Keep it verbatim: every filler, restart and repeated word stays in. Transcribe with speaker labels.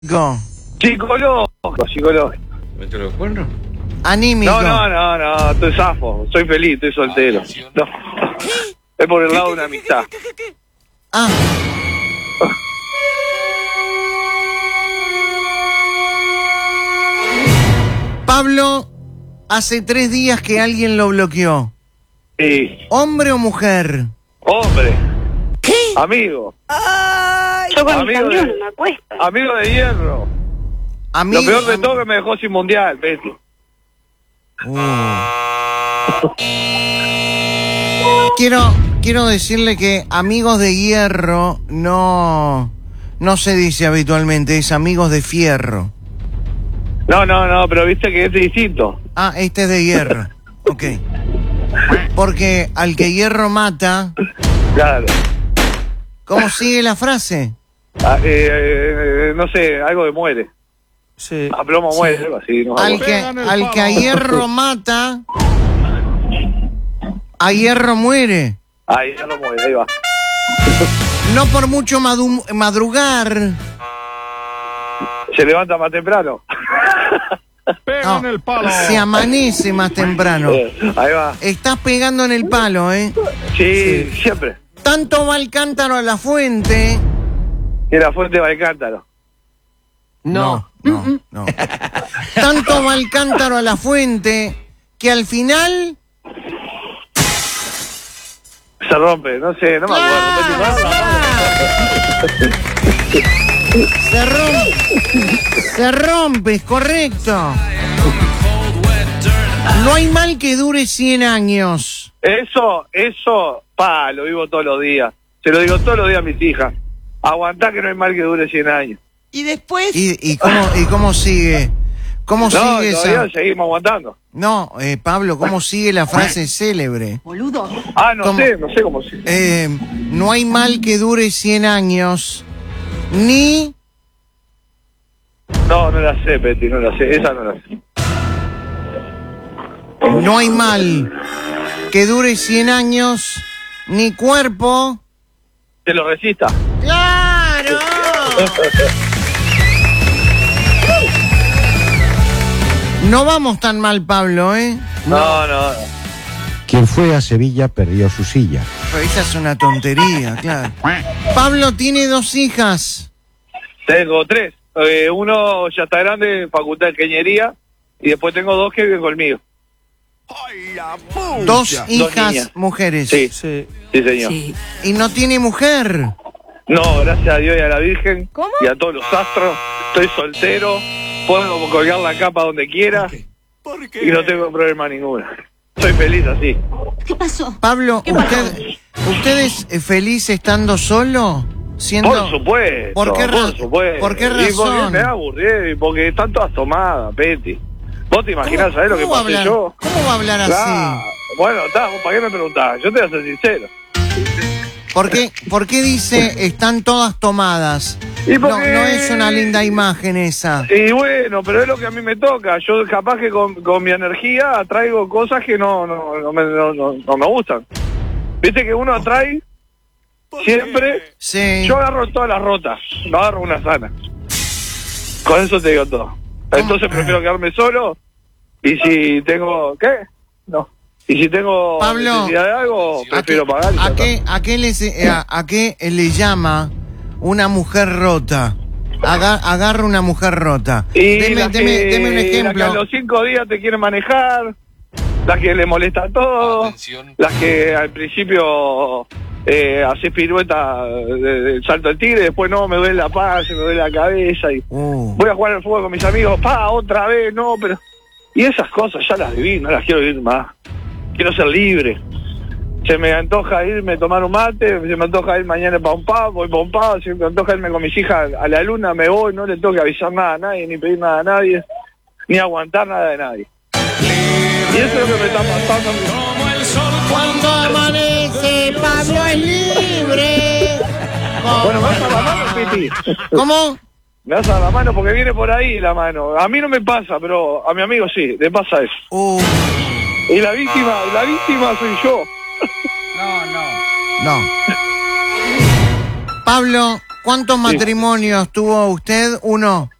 Speaker 1: Go.
Speaker 2: Psicológico, psicológico.
Speaker 3: ¿Mete los cuernos?
Speaker 1: Anímico.
Speaker 2: No, no, no, no, estoy zafo, soy feliz, estoy soltero. No. Es por el lado de una amistad.
Speaker 1: Ah. Pablo, hace tres días que alguien lo bloqueó.
Speaker 2: Sí.
Speaker 1: ¿Hombre o mujer?
Speaker 2: Hombre.
Speaker 1: ¿Qué?
Speaker 2: Amigo.
Speaker 4: Ay, yo con mi
Speaker 2: Amigo
Speaker 4: camión
Speaker 2: de-
Speaker 4: me acuesto.
Speaker 2: Amigo de hierro.
Speaker 1: Amigo.
Speaker 2: Lo peor de todo es que me dejó sin mundial, Betty.
Speaker 1: Uh. Quiero, quiero decirle que amigos de hierro no, no se dice habitualmente, es amigos de fierro.
Speaker 2: No, no, no, pero viste que es distinto.
Speaker 1: Ah, este es de hierro. Ok. Porque al que hierro mata,
Speaker 2: Claro.
Speaker 1: ¿cómo sigue la frase?
Speaker 2: Ah, eh, eh, no sé, algo de muere.
Speaker 3: Sí.
Speaker 2: A plomo muere, algo así. No me
Speaker 1: Al
Speaker 2: acuerdo.
Speaker 1: que, al que a hierro mata, a hierro muere.
Speaker 2: Ahí ya no muere, ahí va.
Speaker 1: No por mucho madu- madrugar.
Speaker 2: Se levanta más temprano.
Speaker 3: Pega en el palo.
Speaker 1: Se amanece más temprano.
Speaker 2: Eh, ahí va.
Speaker 1: Estás pegando en el palo, ¿eh?
Speaker 2: Sí, siempre.
Speaker 1: Tanto va el cántaro a la fuente.
Speaker 2: Y la fuente va el cántaro.
Speaker 1: No, no, no. Tanto va el cántaro a la fuente que al final...
Speaker 2: Se rompe, no sé, no me acuerdo.
Speaker 1: ¡Claro! Se rompe. Se rompe, es correcto. No hay mal que dure cien años.
Speaker 2: Eso, eso, pa, lo vivo todos los días. Se lo digo todos los días a mis hijas. Aguantá que no hay mal que dure cien años.
Speaker 5: Y después...
Speaker 1: ¿Y, y, cómo, y cómo sigue? ¿Cómo
Speaker 2: No,
Speaker 1: sigue
Speaker 2: todavía
Speaker 1: esa?
Speaker 2: seguimos aguantando.
Speaker 1: No, eh, Pablo, ¿cómo sigue la frase célebre?
Speaker 5: Boludo.
Speaker 2: Ah, no
Speaker 1: ¿Cómo?
Speaker 2: sé, no sé cómo sigue.
Speaker 1: Eh, no hay mal que dure cien años, ni...
Speaker 2: No, no la sé, Peti, no la sé. Esa no la sé.
Speaker 1: No hay mal que dure cien años, ni cuerpo...
Speaker 2: ¿Te lo resista?
Speaker 1: ¡Claro! No vamos tan mal, Pablo, ¿eh?
Speaker 2: No, no.
Speaker 6: Quien fue a Sevilla perdió su silla.
Speaker 1: Pero esa es una tontería, claro. Pablo tiene dos hijas.
Speaker 2: Tengo tres. Eh, uno ya está grande, facultad de ingeniería. Y después tengo dos que viven conmigo.
Speaker 1: Dos hijas
Speaker 2: niñas.
Speaker 1: mujeres.
Speaker 2: Sí,
Speaker 3: Sí.
Speaker 2: sí, señor.
Speaker 5: Sí.
Speaker 1: Y no tiene mujer.
Speaker 2: No, gracias a Dios y a la Virgen.
Speaker 4: ¿Cómo?
Speaker 2: Y a todos los astros. Estoy soltero. Puedo colgar la capa donde quiera. Y no tengo problema ninguno. Soy feliz así.
Speaker 5: ¿Qué pasó?
Speaker 1: Pablo, ¿usted, ¿usted es feliz estando solo? Siendo...
Speaker 2: Por supuesto.
Speaker 1: ¿Por qué, ra-
Speaker 2: por supuesto.
Speaker 1: ¿por qué
Speaker 2: Y porque
Speaker 1: razón?
Speaker 2: me aburrí, porque están todas tomadas, Peti. ¿Vos te imaginás,
Speaker 1: ¿Cómo-
Speaker 2: sabés lo que
Speaker 1: cómo va a
Speaker 2: pasé
Speaker 1: hablar-
Speaker 2: yo?
Speaker 1: ¿Cómo va a hablar así?
Speaker 2: Claro. Bueno, está, ¿vos ¿para qué me preguntás? Yo te voy a ser sincero.
Speaker 1: ¿Por qué, ¿Por qué dice están todas tomadas?
Speaker 2: ¿Y por
Speaker 1: No,
Speaker 2: qué?
Speaker 1: no es una linda imagen esa.
Speaker 2: Y bueno, pero es lo que a mí me toca. Yo capaz que con, con mi energía atraigo cosas que no, no, no, me, no, no- no me gustan. Viste que uno atrae siempre.
Speaker 1: Sí.
Speaker 2: Yo agarro todas las rotas, no agarro una sana. Con eso te digo todo. Entonces prefiero quedarme solo. Y si tengo... ¿Qué? No. Y si tengo
Speaker 1: Pablo,
Speaker 2: necesidad de algo,
Speaker 1: ¿A qué,
Speaker 2: prefiero pagar. y ya
Speaker 1: a,
Speaker 2: está.
Speaker 1: qué, a, qué le, se- a, a qué le llama una mujer rota? Aga- agarra una mujer rota.
Speaker 2: Y
Speaker 1: Deme,
Speaker 2: las
Speaker 1: deme-
Speaker 2: que-
Speaker 1: deme un
Speaker 2: las que a
Speaker 1: ejemplo.
Speaker 2: los cinco días te quieren manejar, las que le molesta todo,
Speaker 3: Atención.
Speaker 2: las que al principio eh, haces pirueta de- del salto del tigre, después no, me duele la panza, me duele la cabeza y
Speaker 1: Uh,
Speaker 2: voy a jugar al fútbol con mis amigos, pa, otra vez, no, pero... Y esas cosas ya las viví, no las quiero vivir más. Quiero ser libre. Se me antoja irme a tomar un mate, se me antoja ir mañana para un pub, voy para un pub, se me antoja irme con mis hijas a la luna, me voy, no le tengo que avisar nada a nadie, ni pedir nada a nadie, ni aguantar nada de nadie. Y eso es lo que me está pasando a mí.
Speaker 1: Cuando amanece, Pablo es libre.
Speaker 2: Bueno, ¿me vas a dar la mano, Piti?
Speaker 1: ¿Cómo?
Speaker 2: Me vas a dar la mano porque viene por ahí la mano. A mí no me pasa, pero a mi amigo sí, le pasa eso.
Speaker 1: Uh,
Speaker 2: Y la víctima, la víctima soy yo.
Speaker 1: no. Pablo, ¿Cuántos
Speaker 2: Sí.
Speaker 1: matrimonios tuvo usted? Uno.